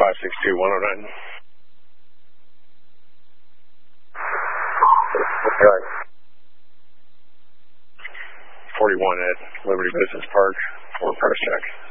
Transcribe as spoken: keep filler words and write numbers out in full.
five six two one oh nine. Right. forty-one at Liberty Business Park for press check.